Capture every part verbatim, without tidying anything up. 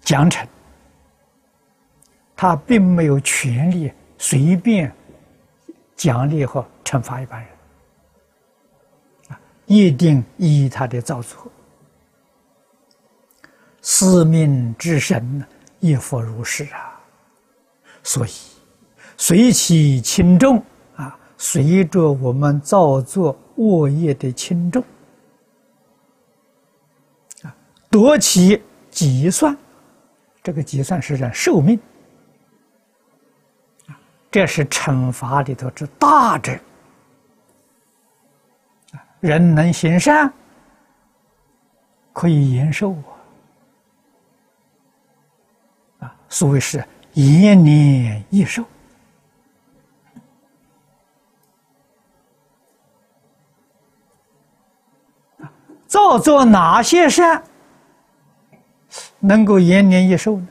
奖惩，他并没有权利随便奖励和惩罚一般人，啊，一定依他的造作。司命之神亦复如是啊，所以随其轻重啊，随着我们造作恶业的轻重啊，夺其计算，这个计算是讲寿命啊，这是惩罚里头之大者。人能行善，可以延寿啊。所谓是延年益寿，造作哪些善能够延年益寿呢？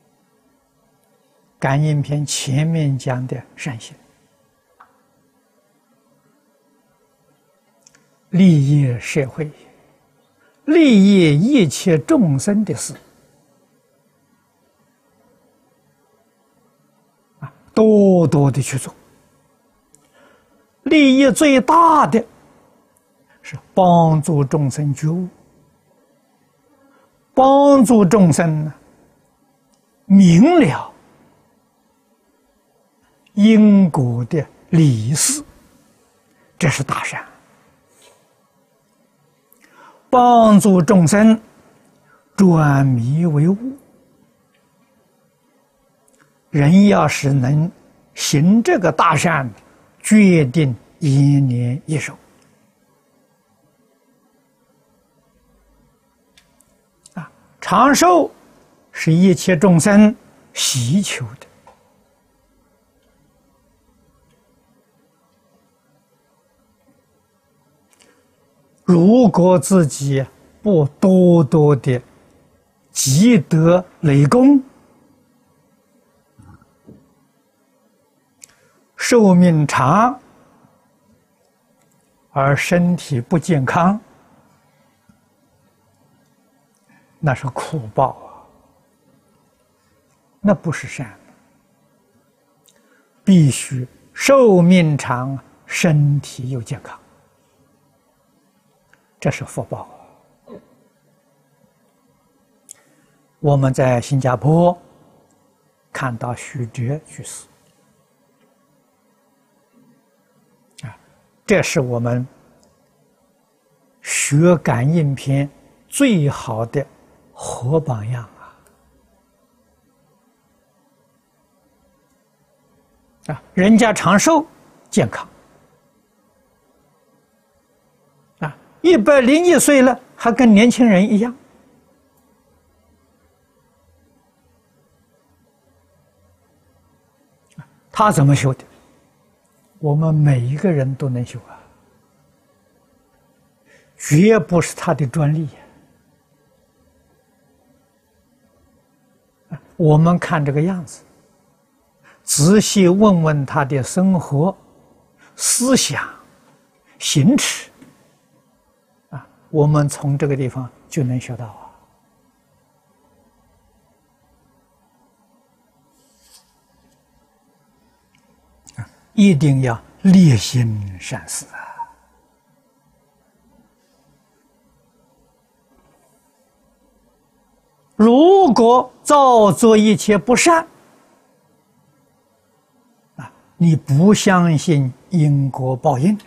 感应篇前面讲的善行，利益社会，利益一切众生的事，多多的去做。利益最大的是帮助众生觉悟，帮助众生呢明了因果的理事，这是大善。帮助众生转迷为悟，人要是能行这个大善，决定延年益寿啊！长寿是一切众生希求的，如果自己不多多的积德累功，寿命长而身体不健康，那是苦报啊，那不是善。必须寿命长，身体又健康，这是福报啊。我们在新加坡看到许哲居士，这是我们学感应篇最好的活榜样啊！啊，人家长寿健康啊，一百零一岁了还跟年轻人一样。他怎么修的？我们每一个人都能修啊，绝不是他的专利。我们看这个样子，仔细问问他的生活、思想、行持，啊，我们从这个地方就能学到啊。一定要烈心善事啊！如果造作一切不善啊，你不相信因果报应，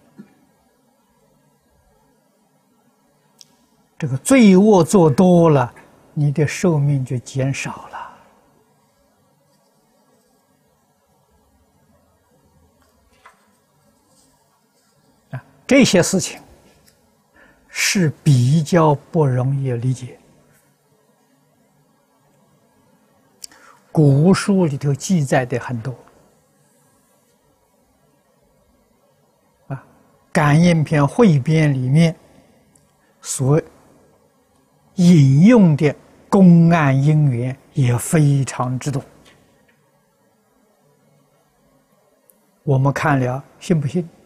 这个罪恶做多了，你的寿命就减少了。这些事情是比较不容易理解。古书里头记载的很多啊，感应篇汇编里面所引用的公案因缘也非常之多。我们看了信不信？